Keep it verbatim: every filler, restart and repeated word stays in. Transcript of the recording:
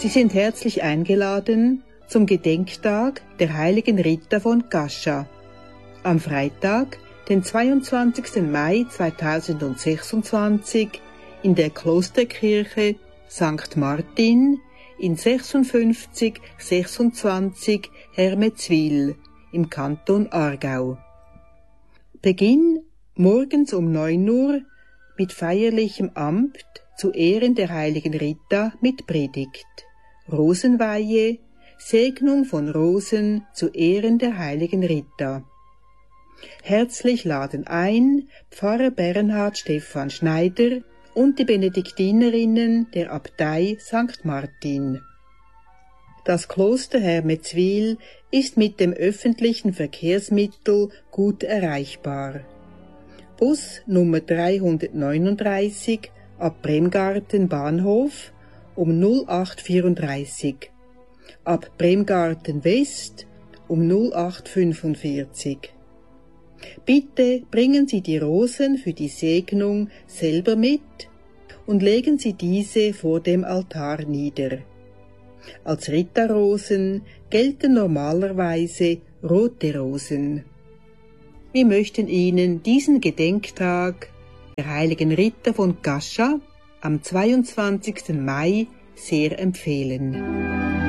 Sie sind herzlich eingeladen zum Gedenktag der heiligen Rita von Cascia am Freitag, den zweiundzwanzigsten Mai zweitausendsechsundzwanzig in der Klosterkirche Sankt Martin in sechsundfünfzig sechsundzwanzig Hermeswil im Kanton Aargau. Beginn morgens um neun Uhr mit feierlichem Amt zu Ehren der heiligen Rita mit Predigt, Rosenweihe, Segnung von Rosen zu Ehren der heiligen Rita. Herzlich laden ein Pfarrer Bernhard Stephan Schneider und die Benediktinerinnen der Abtei Sankt Martin. Das Kloster Hermeswil ist mit dem öffentlichen Verkehrsmittel gut erreichbar. Bus Nummer dreihundertneununddreißig ab Bremgarten Bahnhof um null acht vierunddreißig, ab Bremgarten West um null acht fünfundvierzig. Bitte bringen Sie die Rosen für die Segnung selber mit und legen Sie diese vor dem Altar nieder. Als Rita-Rosen gelten normalerweise rote Rosen. Wir möchten Ihnen diesen Gedenktag der heiligen Rita von Cascia am zweiundzwanzigsten Mai sehr empfehlen.